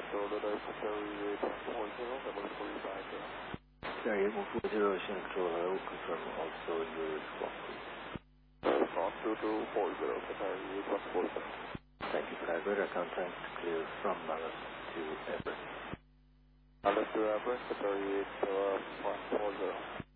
Shoulder Qatari 140, number 350. Carrier 140, Central, hello, confirm also your response. Response 2240, Qatari 140. Thank you for that. Radar contact clear from Alice to Everett. Alice to Everett, Qatari 140.